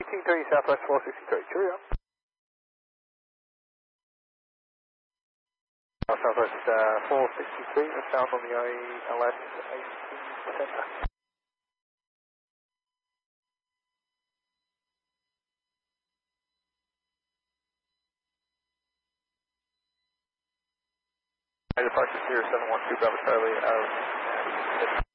1830 Southwest 463, cheerio. Southwest 463, that's found on the ILS 18 center. Departure 0712 Bravo Charlie out.